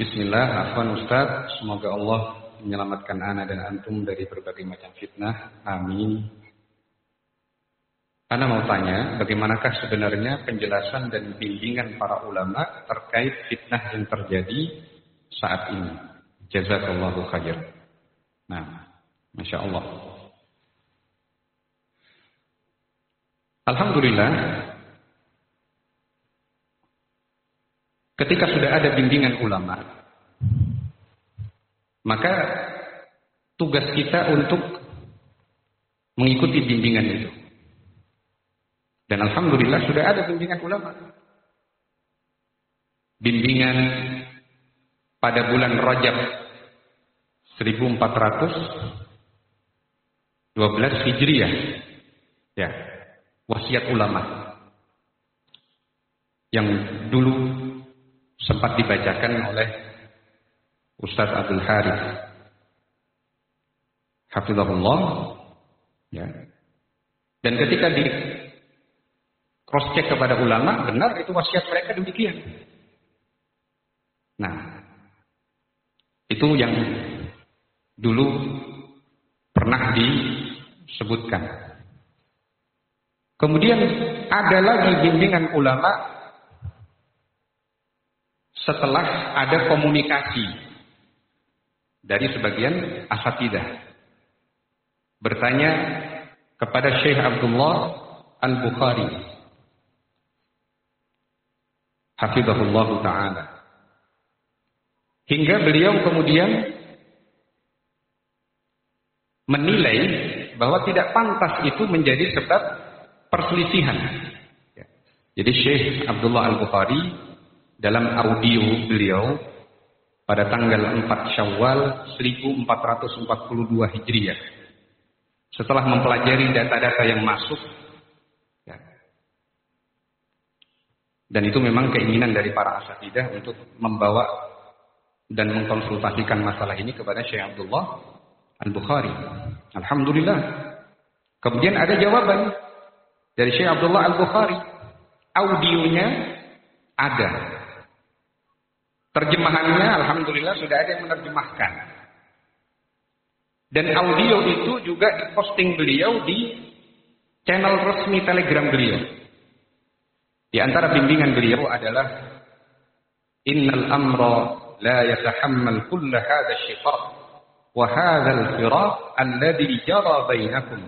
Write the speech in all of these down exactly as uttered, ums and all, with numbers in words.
Bismillah, afwan Ustaz, semoga Allah menyelamatkan ana dan antum dari berbagai macam fitnah. Amin. Ana mau tanya, bagaimanakah sebenarnya penjelasan dan bimbingan para ulama terkait fitnah yang terjadi saat ini? Jazakallahu khair. Nah, Masya Allah. Alhamdulillah, ketika sudah ada bimbingan ulama, maka tugas kita untuk mengikuti bimbingan itu. Dan alhamdulillah sudah ada bimbingan ulama. Bimbingan pada bulan Rajab seribu empat ratus dua belas Hijriah. Ya, wasiat ulama yang dulu sempat dibacakan oleh Ustaz Abdul Harith hafizahullah, ya. Dan ketika di cross check kepada ulama, benar itu wasiat mereka demikian. Nah, itu yang dulu pernah disebutkan. Kemudian ada lagi bimbingan ulama setelah ada komunikasi dari sebagian asatidah bertanya kepada Syekh Abdullah Al-Bukhari hafizahullah ta'ala, hingga beliau kemudian menilai bahwa tidak pantas itu menjadi sebab perselisihan. Jadi Syekh Abdullah Al-Bukhari dalam audio beliau pada tanggal empat Syawal seribu empat ratus empat puluh dua Hijriah, setelah mempelajari data-data yang masuk, ya, dan itu memang keinginan dari para asatidah untuk membawa dan mengkonsultasikan masalah ini kepada Syekh Abdullah Al-Bukhari. Alhamdulillah. Kemudian ada jawaban dari Syekh Abdullah Al-Bukhari. Audionya ada. Terjemahannya alhamdulillah sudah ada yang menerjemahkan. Dan audio itu juga diposting beliau di channel resmi Telegram beliau. Di antara bimbingan beliau adalah innal amra la yatahammal kull hadha asy-shiqaq wa hadha al-firaq alladhi jara bainakum.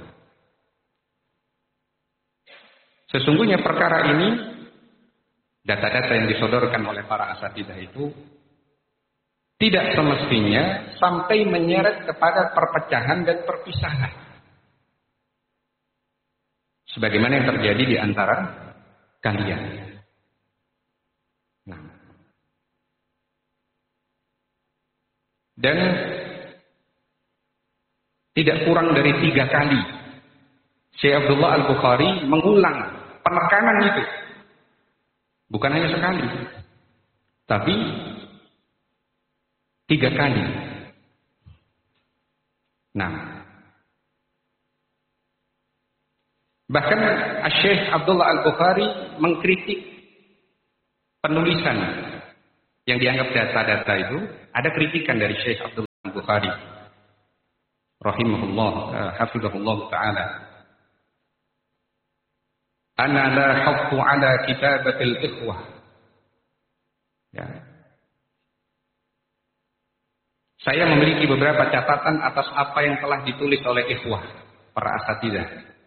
Sesungguhnya perkara ini, data-data yang disodorkan oleh para asatidah itu tidak semestinya sampai menyeret kepada perpecahan dan perpisahan, sebagaimana yang terjadi di antara kalian. Nah, dan tidak kurang dari tiga kali Syekh Abdullah Al-Bukhari mengulang penekanan itu. Bukan hanya sekali, tapi tiga kali. Nah, bahkan Syekh Abdullah Al-Bukhari mengkritik penulisan yang dianggap data-data itu. Ada kritikan dari Syekh Abdullah Al-Bukhari rahimahullah, hafizahullah ta'ala. Ana la haqqu ala kitabatil ikhwah. Ya. Saya memiliki beberapa catatan atas apa yang telah ditulis oleh ikhwah, para asatidah.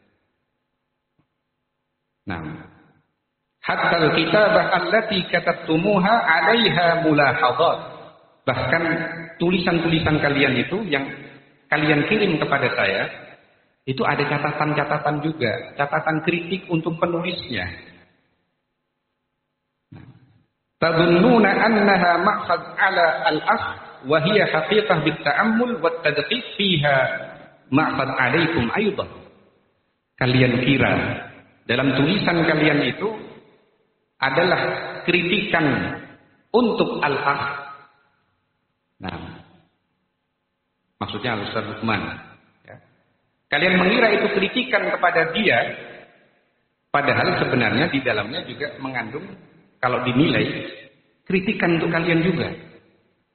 Nah, hatta al-kitabah allati katabtumuha 'alaiha mulahadhat. Bahkan tulisan-tulisan kalian itu yang kalian kirim kepada saya, itu ada catatan-catatan juga, catatan kritik untuk penulisnya. Tadunnuna annaha ma'khad 'ala al-asl wa hiya haqiqah bit-ta'ammul wat tadqiq fiha ma'khad 'alaikum aidan. Kalian kira dalam tulisan kalian itu adalah kritikan untuk al-asl. Nah, maksudnya Al-Ustaz Luqman. Kalian mengira itu kritikan kepada dia, padahal sebenarnya di dalamnya juga mengandung, kalau dinilai, kritikan untuk kalian juga.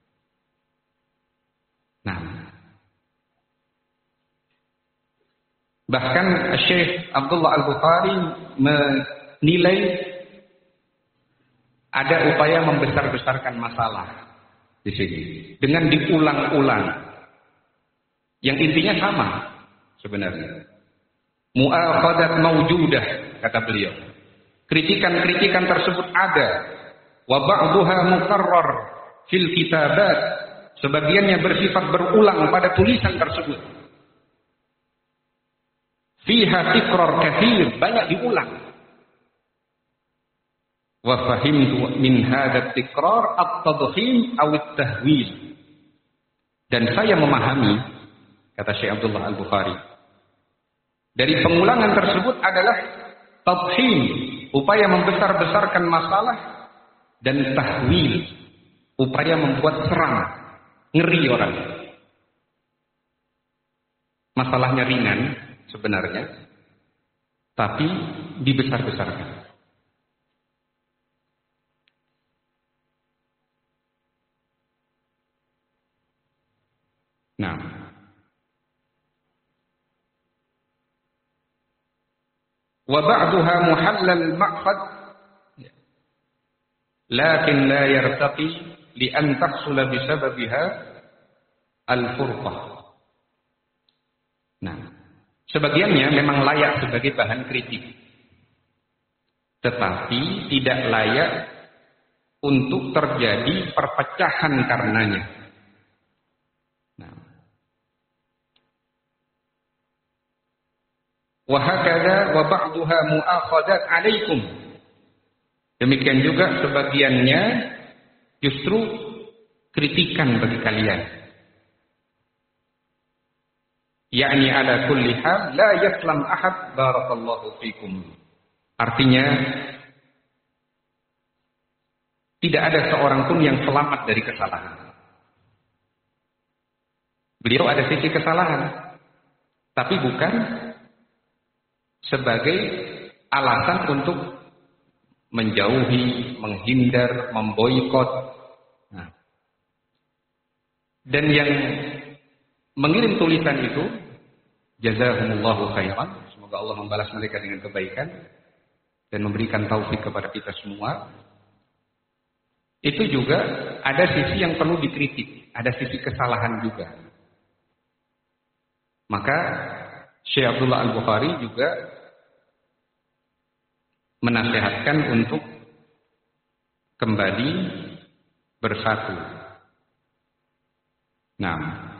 Bahkan Syekh Abdullah Al-Bukhari menilai ada upaya membesar-besarkan masalah di sini dengan diulang-ulang. Yang intinya sama sebenarnya. Mu'akhadat mawjudah, kata beliau. Kritikan-kritikan tersebut ada. Wa ba'duha mukarrar fil kitabat. Sebagiannya bersifat berulang pada tulisan tersebut. Fiha tikrar kathir, banyak diulang. Wa fahimtu min hadha tikrar at-tadkhim aw at-tahwil. Dan saya memahami, kata Syekh Abdullah Al-Bukhari, dari pengulangan tersebut adalah tadkhim, upaya membesar-besarkan masalah, dan tahwil, upaya membuat seram, ngeri orang. Masalahnya ringan sebenarnya, tapi dibesar-besarkan. Nah, wa ba'daha muhallal ma'khad lakin la yartaqi li an tahsula bisababiha al-furqah. Nah, sebagiannya memang layak sebagai bahan kritik, tetapi tidak layak untuk terjadi perpecahan karenanya. Nah, wa hakadha wa ba'daha mu'akhadat 'alaikum. Demikian juga sebagiannya justru kritikan bagi kalian. Yakni ala kulli hal la yaslam ahad barakallahu fikum. Artinya tidak ada seorang pun yang selamat dari kesalahan. Beliau ada sisi kesalahan, tapi bukan sebagai alasan untuk menjauhi, menghindar, memboikot. Nah, dan yang mengirim tulisan itu, jazahumullahu khairan, semoga Allah membalas mereka dengan kebaikan dan memberikan taufik kepada kita semua. Itu juga ada sisi yang perlu dikritik, ada sisi kesalahan juga. Maka Syekh Abdullah Al-Bukhari juga menasihatkan untuk kembali bersatu. Nah,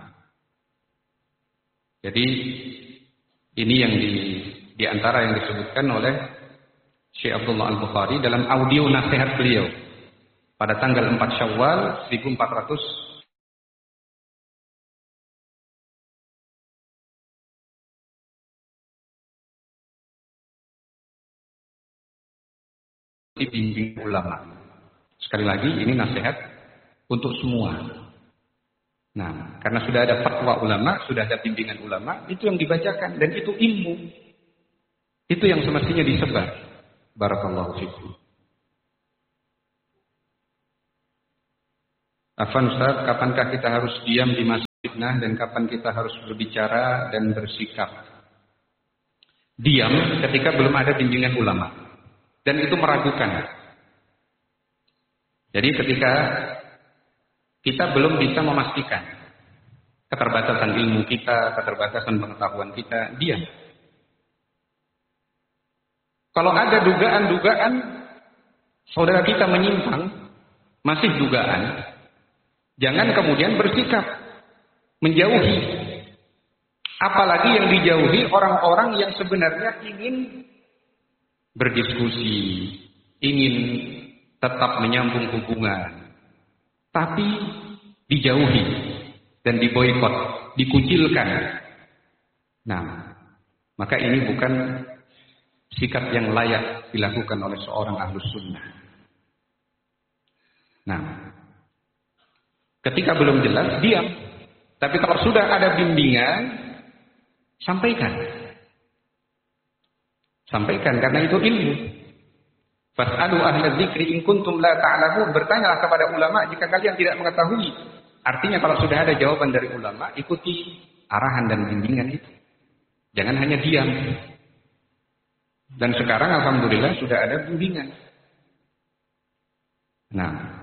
jadi ini yang di, di antara yang disebutkan oleh Syekh Abdullah Al-Bukhari dalam audio nasihat beliau pada tanggal empat Syawal seribu empat ratus dibimbing ulama. Sekali lagi ini nasihat untuk semua. Nah, karena sudah ada fatwa ulama, sudah ada bimbingan ulama, itu yang dibacakan dan itu ilmu. Itu yang semestinya disebar. Barakallahu fikum. Afan Ustaz, kapankah kita harus diam di masa fitnah dan kapan kita harus berbicara dan bersikap? Diam ketika belum ada bimbingan ulama. Dan itu meragukan. Jadi ketika kita belum bisa memastikan keterbatasan ilmu kita, keterbatasan pengetahuan kita, diam. Kalau ada dugaan-dugaan saudara kita menyimpang, masih dugaan, jangan kemudian bersikap menjauhi. Apalagi yang dijauhi orang-orang yang sebenarnya ingin berdiskusi, ingin tetap menyambung hubungan, tapi dijauhi dan diboikot, dikucilkan. Nah, maka ini bukan sikap yang layak dilakukan oleh seorang ahlus sunnah. Nah, ketika belum jelas, diam. Tapi kalau sudah ada bimbingan, sampaikan. Sampaikan, karena itu ilmu. Fas'alu ahla dzikri in kuntum la ta'lamun. Bertanyalah kepada ulama jika kalian tidak mengetahui. Artinya kalau sudah ada jawaban dari ulama, ikuti arahan dan bimbingan itu. Jangan hanya diam. Dan sekarang alhamdulillah sudah ada bimbingan. Nah,